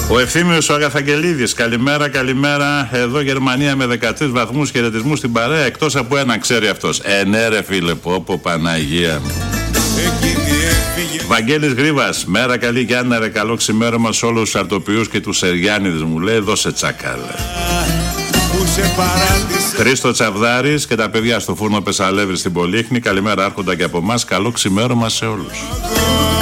Ο Ευθύμιος ο Αγαθαγγελίδης, καλημέρα, καλημέρα. Εδώ Γερμανία με 13 βαθμούς, χαιρετισμού στην παρέα. Εκτός από ένα ξέρει αυτός. Ναι ρε φίλε, πω Παναγία μου. Βαγγέλης Γρήβας, μέρα καλή Γιάννα ρε, καλό ξημέρωμα σε όλους τους αρτοποιούς και τους Σεριάνιδες, μου λέει, δώσε τσακάλα. Χρήστο Τσαβδάρης και τα παιδιά στο φούρνο Πεσαλεύρη στην Πολύχνη, καλημέρα άρχοντα και από εμάς, καλό ξημέρωμα σε όλους.